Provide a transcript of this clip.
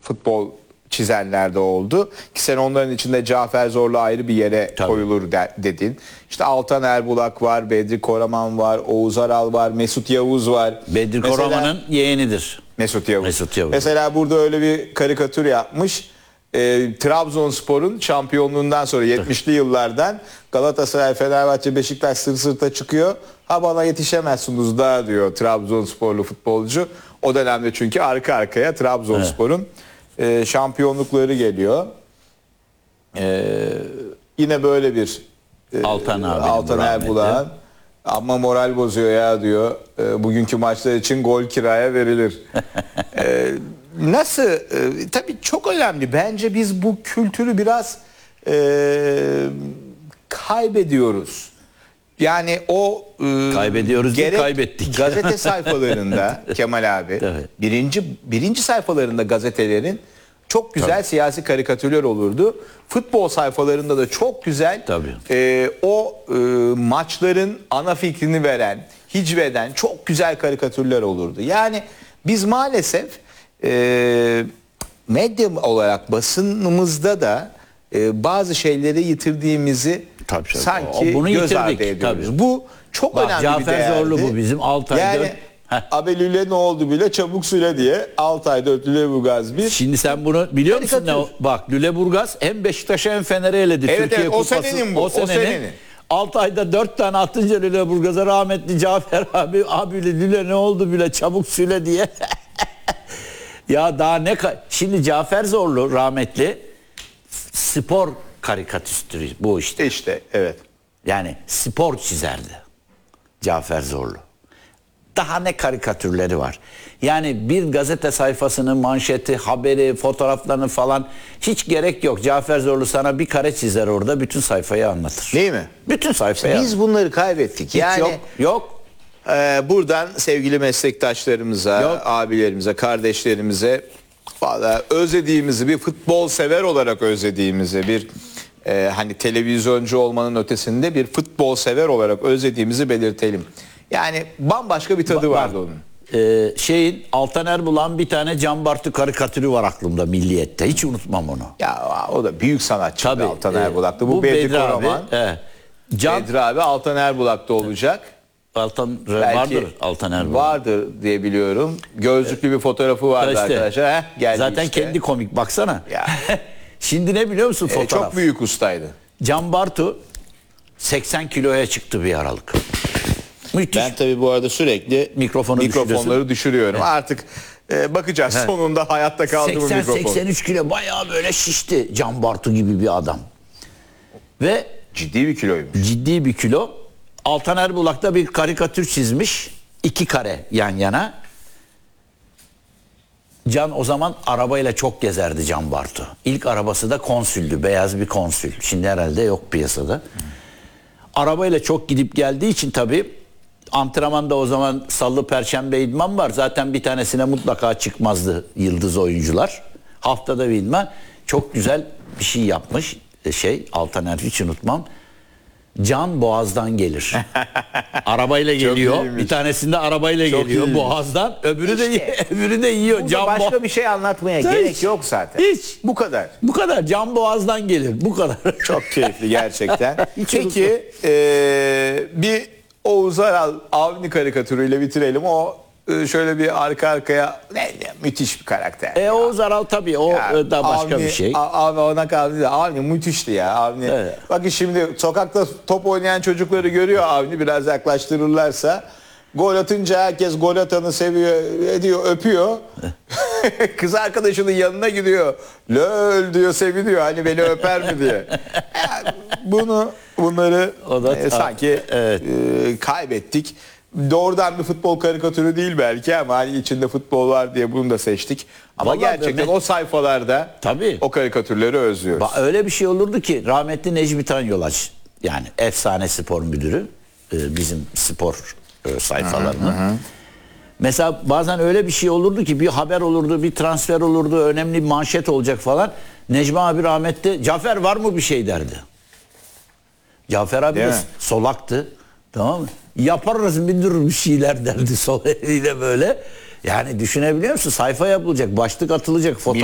futbol çizenler de oldu. Ki sen onların içinde Cafer Zorlu ayrı bir yere koyulur dedin. İşte Altan Erbulak var, Bedri Koraman var, Oğuz Aral var, Mesut Yavuz var. Bedri Koraman'ın yeğenidir. Mesut Yavuz. Mesut Yavuz. Mesela burada öyle bir karikatür yapmış. Trabzonspor'un şampiyonluğundan sonra 70'li yıllardan Galatasaray, Fenerbahçe, Beşiktaş sırt sırta çıkıyor. Ha bana yetişemezsiniz daha diyor Trabzonsporlu futbolcu. O dönemde çünkü arka arkaya Trabzonspor'un şampiyonlukları geliyor. Yine böyle bir Altan Erbulak'ın ama moral bozuyor ya diyor. Bugünkü maçlar için gol kiraya verilir. Nasıl? Tabii çok önemli. Bence biz bu kültürü biraz kaybediyoruz. Yani o kaybediyoruz değil, kaybettik. Gazete sayfalarında Kemal abi evet. birinci sayfalarında gazetelerin çok güzel siyasi karikatürler olurdu. Futbol sayfalarında da çok güzel maçların ana fikrini veren, hicveden çok güzel karikatürler olurdu. Yani biz maalesef medya olarak basınımızda da bazı şeyleri yitirdiğimizi sanki bunu göz ardı yitirdik, ediyoruz. tabii. Bu çok önemli Cafer bir değerdi. Zorlu bu bizim 6 ay yani, 4. Abelüle ne oldu bile çabuk söyle diye 6 ay 4 Lüleburgaz 1. Şimdi sen bunu biliyor musun? Bak Lüleburgaz hem Beşiktaş'a hem Fener'e eledi. Evet, Türkiye evet, Kupası. o senenin. 6 ayda 4 tane atınca Lüleburgaz'a rahmetli Cafer abi Lüle ne oldu bile çabuk söyle diye. Ya daha ne şimdi Cafer Zorlu rahmetli spor karikatüstü bu işte. İşte evet. Yani spor çizerdi Cafer Zorlu. Daha ne karikatürleri var. Yani bir gazete sayfasının manşeti, haberi, fotoğraflarını falan hiç gerek yok. Cafer Zorlu sana bir kare çizer orada, bütün sayfayı anlatır. Değil mi? Bütün sayfayı. Biz bunları kaybettik. Hiç yani yok. Buradan sevgili meslektaşlarımıza, abilerimize, kardeşlerimize vallahi özlediğimizi, bir futbol sever olarak özlediğimizi, bir hani televizyoncu olmanın ötesinde bir futbol sever olarak özlediğimizi belirtelim. Yani bambaşka bir tadı vardı onun. Altan Erbulak'ın bir tane Can Bartu karikatürü var aklımda Milliyet'te. Hiç unutmam onu. Ya o da büyük sanatçı Altan Erbulak'tı. Bu Bedri Koraman. Bedri abi Altan Erbulak'ta olacak. Vardır Altan Erbulak. Vardır diye biliyorum. Gözlüklü bir fotoğrafı vardı arkadaşlar. Zaten kendi komik baksana. Ya. Şimdi ne biliyor musun fotoğraf? Çok büyük ustaydı. Can Bartu 80 kiloya çıktı bir aralık. Müthiş. Ben tabii bu arada sürekli mikrofonları düşürüyorum. Evet. Artık bakacağız sonunda hayatta kaldı bu mikrofon. 80-83 kilo bayağı böyle şişti Can Bartu gibi bir adam. Ve ciddi bir kiloymuş. Ciddi bir kilo. Altan Erbulak'ta bir karikatür çizmiş. 2 kare yan yana. Can o zaman arabayla çok gezerdi Can Bartu. İlk arabası da konsüldü. Beyaz bir konsül. Şimdi herhalde yok piyasada. Arabayla çok gidip geldiği için tabii antrenmanda o zaman salı perşembe idman var. Zaten bir tanesine mutlaka çıkmazdı yıldız oyuncular. Haftada bir idman. Çok güzel bir şey yapmış. Altan Erbil hiç unutmam. Can Boğaz'dan gelir. Arabayla geliyor. Bir tanesinde arabayla çok geliyor iyiymiş. Boğaz'dan. Öbürü de yiyor. Can başka bir şey anlatmaya gerek yok zaten. Hiç. Bu kadar. Bu kadar. Can Boğaz'dan gelir. Bu kadar. Çok keyifli gerçekten. Peki bir Oğuz Aral Avni karikatürüyle bitirelim. O şöyle bir arka arkaya müthiş bir karakter. Oğuz Aral tabii o ya, da başka Avni, bir şey. Avni müthişti ya. Avni. Evet. Bakın şimdi sokakta top oynayan çocukları görüyor Avni, biraz yaklaştırırlarsa. Gol atınca herkes gol atanı seviyor, ediyor, öpüyor. Kız arkadaşının yanına gidiyor. Löl diyor, seviniyor. Hani beni öper mi diye. Yani bunları sanki kaybettik. Doğrudan bir futbol karikatürü değil belki ama hani içinde futbol var diye bunu da seçtik. Ama vallahi gerçekten o sayfalarda o karikatürleri özlüyoruz. Öyle bir şey olurdu ki rahmetli Necmi Tanyolaç, yani efsane spor müdürü, bizim spor sayfalarının. Mesela bazen öyle bir şey olurdu ki bir haber olurdu, bir transfer olurdu, önemli bir manşet olacak falan. Necmi abi rahmetli, Cafer var mı bir şey derdi. Cafer abi de solaktı. Tamam mı? Yaparız bir şeyler derdi sol eliyle böyle. Yani düşünebiliyor musun? Sayfa yapılacak, başlık atılacak, fotoğraf.